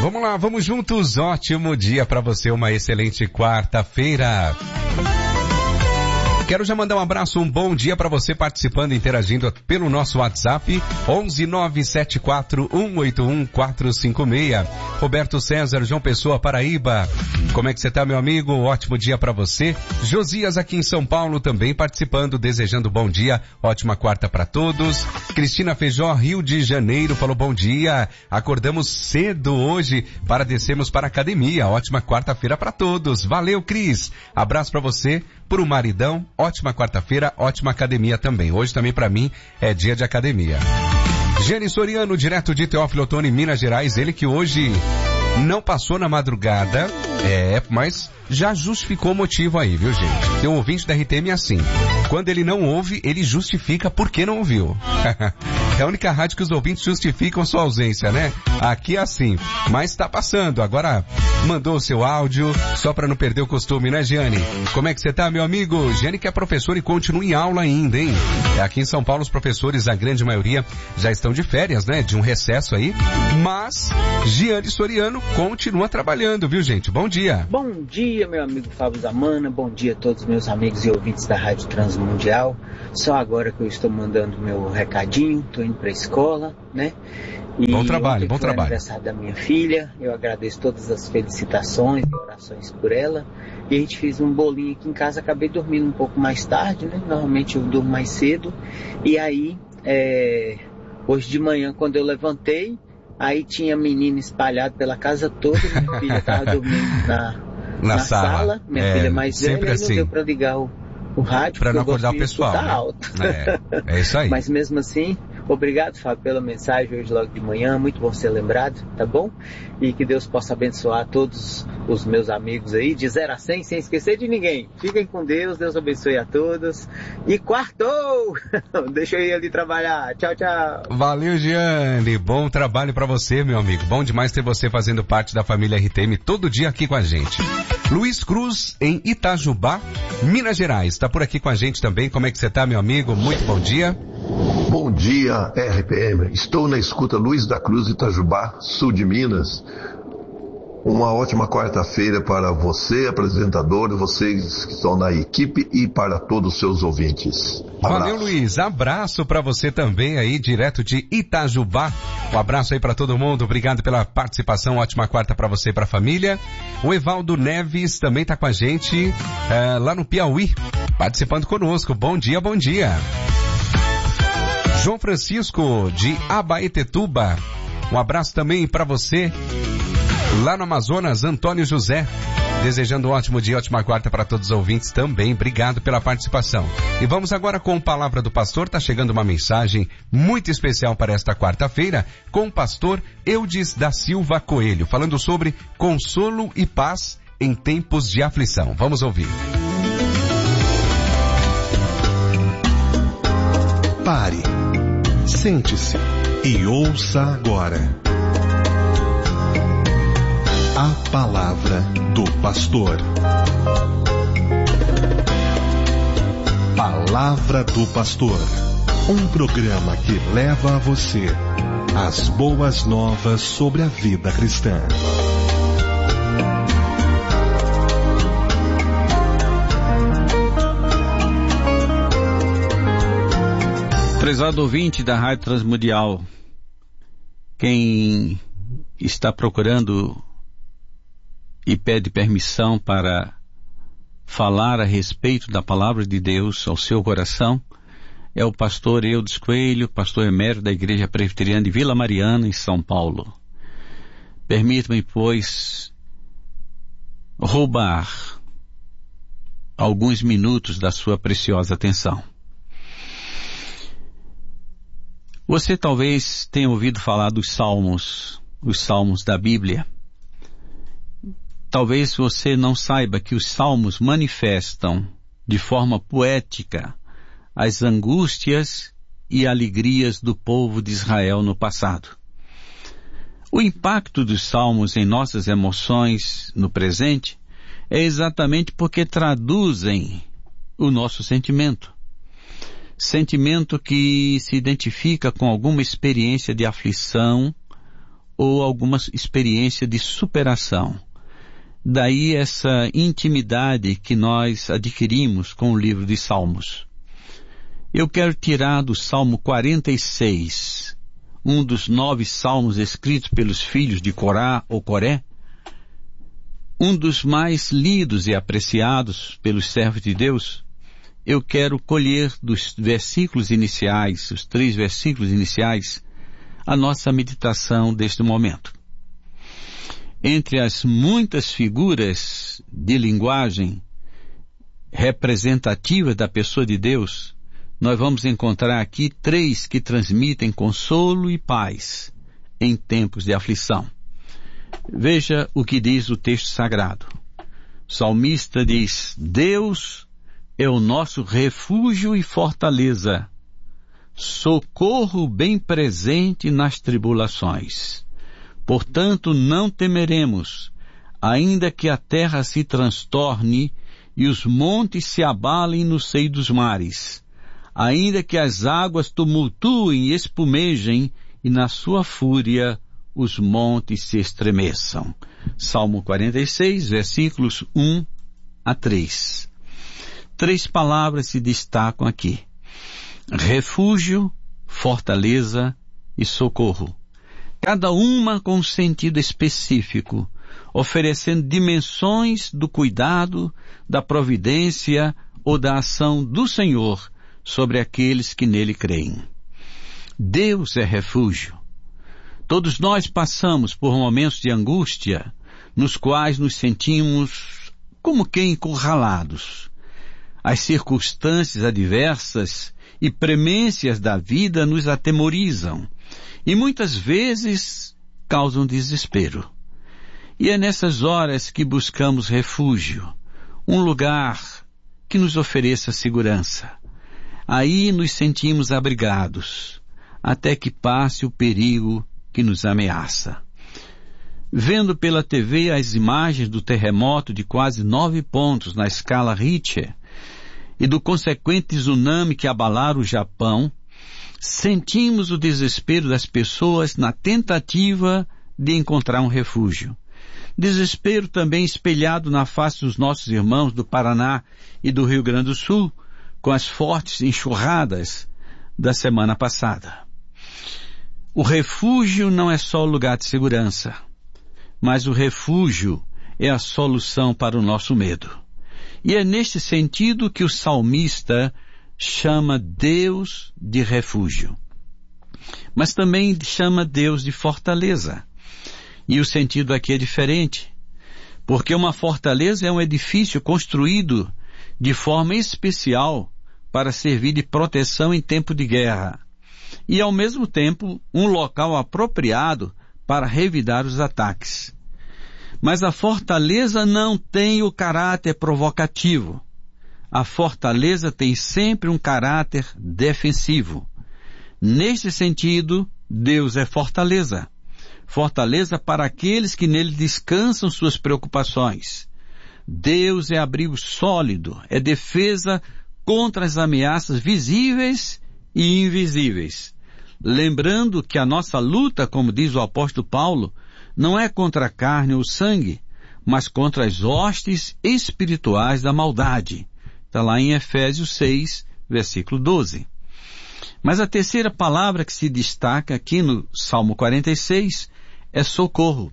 Vamos lá, vamos juntos. Ótimo dia para você, uma excelente quarta-feira. Quero já mandar um abraço, um bom dia para você participando, interagindo pelo nosso WhatsApp, 11974181456. Roberto César, João Pessoa, Paraíba. Como é que você tá, meu amigo? Ótimo dia para você. Josias aqui em São Paulo também participando, desejando bom dia, ótima quarta para todos. Cristina Feijó, Rio de Janeiro, falou bom dia. Acordamos cedo hoje para descermos para a academia. Ótima quarta-feira para todos. Valeu, Cris. Abraço para você. Pro maridão, ótima quarta-feira, ótima academia também. Hoje também pra mim é dia de academia. Gene Soriano, direto de Teófilo Otoni, Minas Gerais, ele que hoje não passou na madrugada, mas já justificou o motivo aí, viu, gente? Tem um ouvinte da RTM assim, quando ele não ouve, ele justifica por que não ouviu. É a única rádio que os ouvintes justificam sua ausência, né? Aqui é assim, mas tá passando. Agora mandou o seu áudio, só para não perder o costume, né, Giane? Como é que você tá, meu amigo? Giane que é professora e continua em aula ainda, hein? Aqui em São Paulo os professores, a grande maioria, já estão de férias, né? De um recesso aí, mas Giane Soriano continua trabalhando, viu, gente? Bom dia. Bom dia, meu amigo Fábio Zamana, bom dia a todos os meus amigos e ouvintes da Rádio Transmundial. Só agora que eu estou mandando meu recadinho, tô indo pra escola, né? E bom trabalho, bom trabalho. Aniversário da minha filha, eu agradeço todas as felicitações e orações por ela. E a gente fez um bolinho aqui em casa, acabei dormindo um pouco mais tarde, né? Normalmente eu durmo mais cedo. E aí, hoje de manhã, quando eu levantei, aí tinha menina espalhada pela casa toda, minha filha estava dormindo na sala, minha filha mais velha, e assim. não deu para ligar o rádio, para não acordar o pessoal, né? Alto. É isso aí. Mas mesmo assim, obrigado, Fábio, pela mensagem hoje logo de manhã, muito bom ser lembrado, tá bom? E que Deus possa abençoar todos os meus amigos aí, de 0 a 100, sem esquecer de ninguém. Fiquem com Deus, Deus abençoe a todos. E quartou! Deixa eu ir ali trabalhar. Tchau, tchau. Valeu, Giane. Bom trabalho pra você, meu amigo. Bom demais ter você fazendo parte da família RTM todo dia aqui com a gente. Luiz Cruz, em Itajubá, Minas Gerais. Tá por aqui com a gente também. Como é que você tá, meu amigo? Muito bom dia. Bom dia, RPM. Estou na escuta Luiz da Cruz, Itajubá, sul de Minas. Uma ótima quarta-feira para você, apresentador, vocês que estão na equipe e para todos os seus ouvintes. Abraço. Valeu, Luiz. Abraço para você também aí, direto de Itajubá. Um abraço aí para todo mundo. Obrigado pela participação. Ótima quarta para você e para a família. O Evaldo Neves também tá com a gente lá no Piauí, participando conosco. Bom dia, bom dia. João Francisco, de Abaetetuba. Um abraço também para você. Lá no Amazonas, Antônio José. Desejando um ótimo dia, ótima quarta para todos os ouvintes também. Obrigado pela participação. E vamos agora com a Palavra do Pastor. Tá chegando uma mensagem muito especial para esta quarta-feira com o pastor Eudes da Silva Coelho, falando sobre consolo e paz em tempos de aflição. Vamos ouvir. Pare, sente-se e ouça agora a Palavra do Pastor. Palavra do Pastor, um programa que leva a você as boas novas sobre a vida cristã. Prezado ouvinte da Rádio Transmundial, quem está procurando e pede permissão para falar a respeito da Palavra de Deus ao seu coração, é o pastor Eudes Coelho, pastor emérito da Igreja Presbiteriana de Vila Mariana, em São Paulo. Permita-me, pois, roubar alguns minutos da sua preciosa atenção. Você talvez tenha ouvido falar dos Salmos, os Salmos da Bíblia. Talvez você não saiba que os Salmos manifestam de forma poética as angústias e alegrias do povo de Israel no passado. O impacto dos Salmos em nossas emoções no presente é exatamente porque traduzem o nosso sentimento. Sentimento que se identifica com alguma experiência de aflição ou alguma experiência de superação. Daí essa intimidade que nós adquirimos com o livro de Salmos. Eu quero tirar do Salmo 46, um dos 9 salmos escritos pelos filhos de Corá ou Coré, um dos mais lidos e apreciados pelos servos de Deus. Eu quero colher dos versículos iniciais, os 3 versículos iniciais, a nossa meditação deste momento. Entre as muitas figuras de linguagem representativas da pessoa de Deus, nós vamos encontrar aqui 3 que transmitem consolo e paz em tempos de aflição. Veja o que diz o texto sagrado. O salmista diz: Deus é o nosso refúgio e fortaleza, socorro bem presente nas tribulações. Portanto, não temeremos, ainda que a terra se transtorne e os montes se abalem no seio dos mares, ainda que as águas tumultuem e espumejem e na sua fúria os montes se estremeçam. Salmo 46, versículos 1 a 3. 3 palavras se destacam aqui: refúgio, fortaleza e socorro. Cada uma com um sentido específico, oferecendo dimensões do cuidado, da providência ou da ação do Senhor sobre aqueles que nele creem. Deus é refúgio. Todos nós passamos por momentos de angústia, nos quais nos sentimos como que encurralados. As circunstâncias adversas e premências da vida nos atemorizam e muitas vezes causam desespero. E é nessas horas que buscamos refúgio, um lugar que nos ofereça segurança. Aí nos sentimos abrigados, até que passe o perigo que nos ameaça. Vendo pela TV as imagens do terremoto de quase 9 pontos na escala Richter e do consequente tsunami que abalaram o Japão, sentimos o desespero das pessoas na tentativa de encontrar um refúgio. Desespero também espelhado na face dos nossos irmãos do Paraná e do Rio Grande do Sul, com as fortes enxurradas da semana passada. O refúgio não é só o lugar de segurança, mas o refúgio é a solução para o nosso medo. E é neste sentido que o salmista chama Deus de refúgio, mas também chama Deus de fortaleza. E o sentido aqui é diferente, porque uma fortaleza é um edifício construído de forma especial para servir de proteção em tempo de guerra, e ao mesmo tempo um local apropriado para revidar os ataques. Mas a fortaleza não tem o caráter provocativo. A fortaleza tem sempre um caráter defensivo. Neste sentido, Deus é fortaleza. Fortaleza para aqueles que nele descansam suas preocupações. Deus é abrigo sólido, é defesa contra as ameaças visíveis e invisíveis. Lembrando que a nossa luta, como diz o apóstolo Paulo, não é contra a carne ou sangue, mas contra as hostes espirituais da maldade. Está lá em Efésios 6, versículo 12. Mas a terceira palavra que se destaca aqui no Salmo 46 é socorro.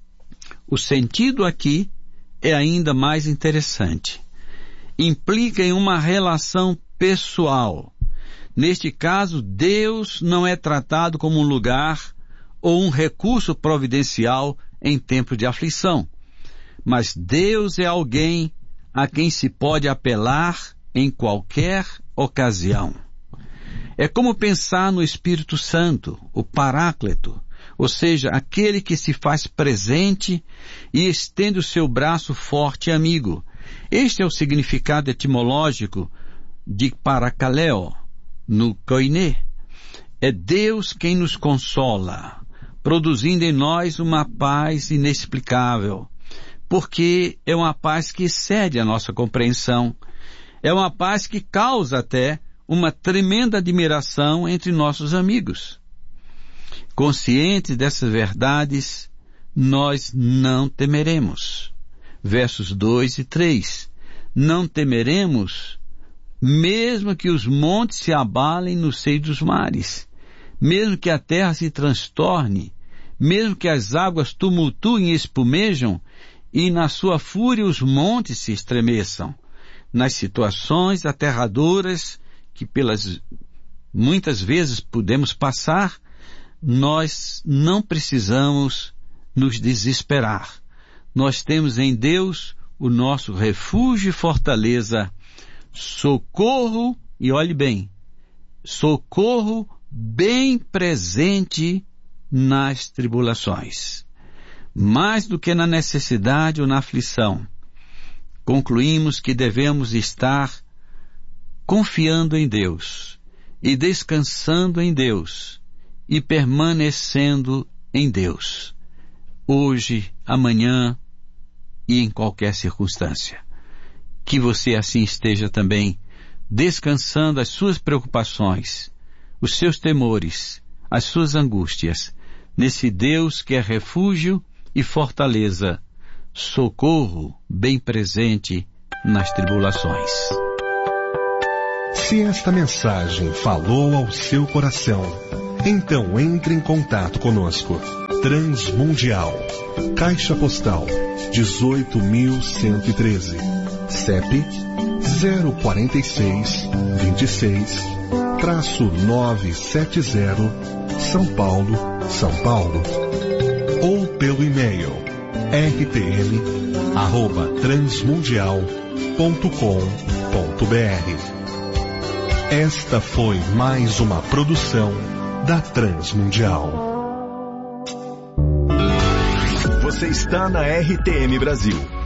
O sentido aqui é ainda mais interessante. Implica em uma relação pessoal. Neste caso, Deus não é tratado como um lugar ou um recurso providencial em tempo de aflição, mas Deus é alguém a quem se pode apelar em qualquer ocasião. É como pensar no Espírito Santo, o Paráclito, ou seja, aquele que se faz presente e estende o seu braço forte e amigo. Este é o significado etimológico de parakaleo, no koiné. É Deus quem nos consola, produzindo em nós uma paz inexplicável, porque é uma paz que excede a nossa compreensão. É uma paz que causa até uma tremenda admiração entre nossos amigos. Conscientes dessas verdades, nós não temeremos. Versos 2 e 3. Não temeremos, mesmo que os montes se abalem no seio dos mares, mesmo que a terra se transtorne, mesmo que as águas tumultuem e espumejam, e na sua fúria os montes se estremeçam. Nas situações aterradoras que muitas vezes podemos passar, nós não precisamos nos desesperar. Nós temos em Deus o nosso refúgio e fortaleza, socorro, e olhe bem, socorro bem presente nas tribulações. Mais do que na necessidade ou na aflição, concluímos que devemos estar confiando em Deus e descansando em Deus e permanecendo em Deus, hoje, amanhã e em qualquer circunstância. Que você assim esteja também, descansando as suas preocupações, os seus temores, as suas angústias, nesse Deus que é refúgio e fortaleza, socorro bem presente nas tribulações. Se esta mensagem falou ao seu coração, então entre em contato conosco. Transmundial, Caixa Postal 18.113, CEP 04626-970, São Paulo, São Paulo. Ou pelo e-mail rtm@transmundial.com.br. Esta foi mais uma produção da Transmundial. Você está na RTM Brasil.